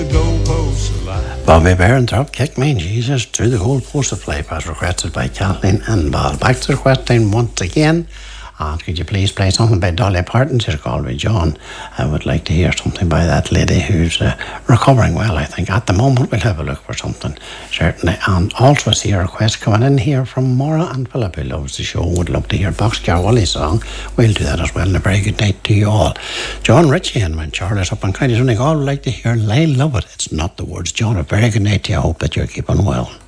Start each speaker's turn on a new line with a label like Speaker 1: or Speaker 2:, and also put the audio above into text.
Speaker 1: the goalposts alive.
Speaker 2: Bobby Bear drop kick me, Jesus, through the goalpost of play pass requested by Kathleen and Ball. Back to the question once again. Could you please play something by Dolly Parton? She's called me John. I would like to hear something by that lady who's recovering well, I think. At the moment, we'll have a look for something, certainly. And also I see a request coming in here from Maura and Philip, who loves the show, would love to hear Boxcar Wally's song. We'll do that as well, and a very good night to you all. John Ritchie and when Charlotte's up on County Donegal would like to hear I Love It. It's not the words. John, a very good night to you. I hope that you're keeping well.